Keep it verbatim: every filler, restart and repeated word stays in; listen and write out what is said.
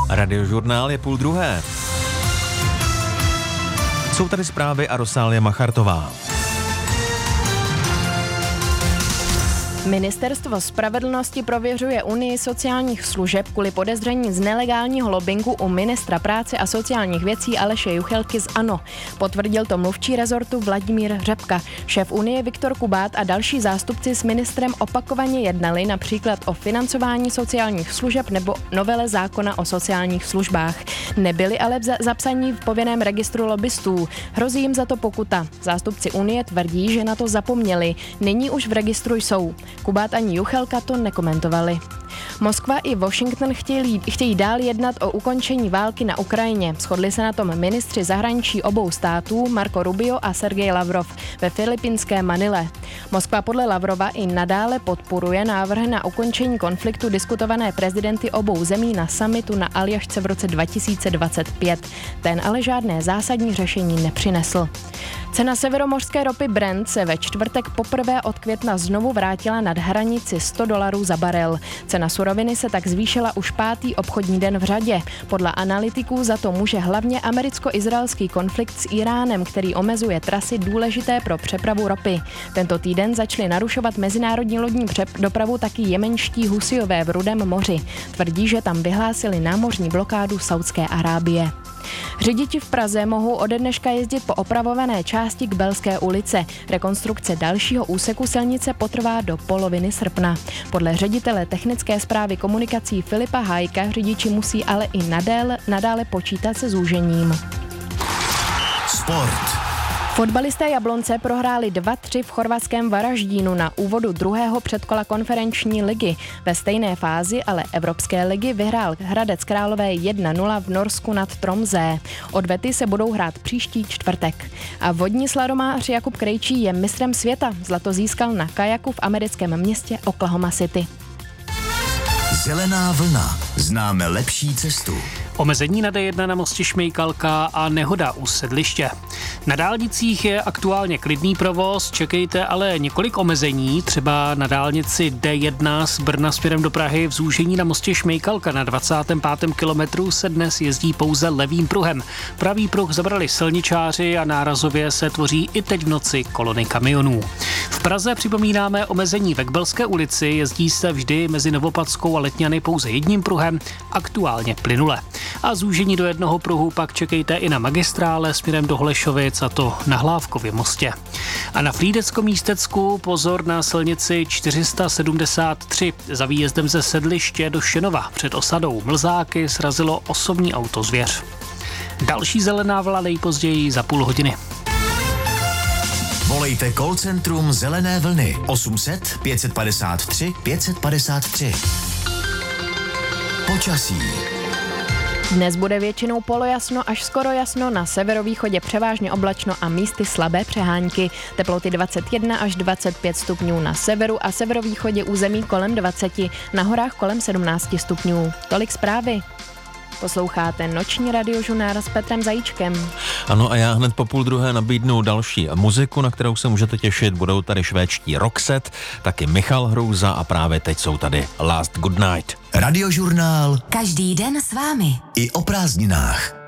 Radiožurnál je půl druhé. Jsou tady zprávy a Rosálie Machartová. Ministerstvo spravedlnosti prověřuje Unii sociálních služeb kvůli podezření z nelegálního lobbingu u ministra práce a sociálních věcí Aleše Juchelky z ANO. Potvrdil to mluvčí rezortu Vladimír Řepka. Šéf Unie Viktor Kubát a další zástupci s ministrem opakovaně jednali například o financování sociálních služeb nebo novele zákona o sociálních službách. Nebyli ale zapsaní v povinném registru lobbystů. Hrozí jim za to pokuta. Zástupci Unie tvrdí, že na to zapomněli. Nyní už v registru jsou. Kubát ani Juchelka to nekomentovali. Moskva i Washington chtějí, chtějí dál jednat o ukončení války na Ukrajině. Shodli se na tom ministři zahraničí obou států Marco Rubio a Sergej Lavrov ve filipínské Manile. Moskva podle Lavrova i nadále podporuje návrhy na ukončení konfliktu diskutované prezidenty obou zemí na summitu na Aljašce v roce dva tisíce dvacet pět. Ten ale žádné zásadní řešení nepřinesl. Cena severomořské ropy Brent se ve čtvrtek poprvé od května znovu vrátila nad hranici sto dolarů za barel. Cena suroviny se tak zvýšila už pátý obchodní den v řadě. Podle analytiků za to může hlavně americko-izraelský konflikt s Iránem, který omezuje trasy důležité pro přepravu ropy. Tento týden začali narušovat mezinárodní lodní dopravu taky jemenští Husijové v Rudém moři. Tvrdí, že tam vyhlásili námořní blokádu Saudské Arábie. Řidiči v Praze mohou ode dneška jezdit po opravované části k Belské ulice. Rekonstrukce dalšího úseku silnice potrvá do poloviny srpna. Podle ředitele technické správy komunikací Filipa Hájka řidiči musí ale i nadále, nadále počítat se zúžením. Sport. Fotbalisté Jablonce prohráli dva tři v chorvatském Varaždínu na úvodu druhého předkola konferenční ligy. Ve stejné fázi ale Evropské ligy vyhrál Hradec Králové jedna nula v Norsku nad Tromsø. Odvety se budou hrát příští čtvrtek. A vodní slalomář Jakub Krejčí je mistrem světa. Zlato získal na kajaku v americkém městě Oklahoma City. Zelená vlna. Známe lepší cestu. Omezení na D jedna na mostě Šmejkalka a nehoda u sedliště. Na dálnicích je aktuálně klidný provoz, čekejte ale několik omezení, třeba na dálnici D jedna z Brna směrem do Prahy v zúžení na mostě Šmejkalka na dvacátém pátém kilometru se dnes jezdí pouze levým pruhem. Pravý pruh zabrali silničáři a nárazově se tvoří i teď v noci kolony kamionů. V Praze připomínáme omezení ve Kbelské ulici, jezdí se vždy mezi Novopadskou a Letňany pouze jedním pruhem, aktuálně plynule. A zúžení do jednoho pruhu pak čekejte i na magistrále směrem do Holešovic, a to na Hlávkově mostě. A na Frýdecko-Místecku pozor na silnici čtyři sta sedmdesát tři. Za výjezdem ze sedliště do Šenova před osadou Mlzáky srazilo osobní auto zvěř. Další zelená vlna nejpozději za půl hodiny. Volejte call centrum Zelené vlny osm set pět padesát tři pět padesát tři. Počasí. Dnes bude většinou polojasno až skoro jasno, na severovýchodě převážně oblačno a místy slabé přehánky. Teploty dvacet jedna až dvacet pět stupňů na severu a severovýchodě území kolem dvacet, na horách kolem sedmnáct stupňů. Tolik zprávy. Posloucháte noční radiožurnál s Petrem Zajíčkem. Ano, a já hned po půl druhé nabídnu další muziku, na kterou se můžete těšit. Budou tady švédští Roxette, taky Michal Hrouza a právě teď jsou tady Last Good Night. Radiožurnál každý den s vámi. I o prázdninách.